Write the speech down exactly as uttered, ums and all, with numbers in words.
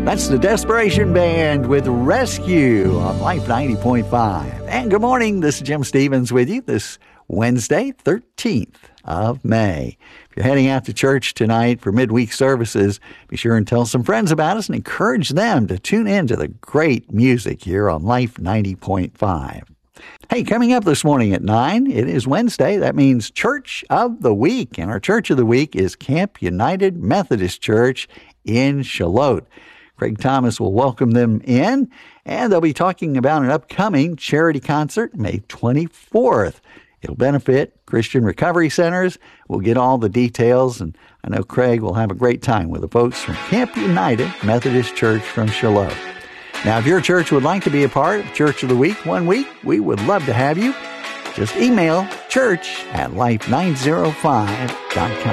That's the Desperation Band with Rescue on Life ninety point five. And good morning, this is Jim Stevens with you this Wednesday, thirteenth of May. If you're heading out to church tonight for midweek services, be sure and tell some friends about us and encourage them to tune in to the great music here on Life ninety point five. Hey, coming up this morning at nine, it is Wednesday. That means Church of the Week. And our Church of the Week is Camp United Methodist Church in Shallotte. Craig Thomas will welcome them in, and they'll be talking about an upcoming charity concert May twenty-fourth. It'll benefit Christian recovery centers. We'll get all the details, and I know Craig will have a great time with the folks from Camp United Methodist Church from Shallotte. Now, if your church would like to be a part of Church of the Week one week, we would love to have you. Just email church at life nine oh five dot com.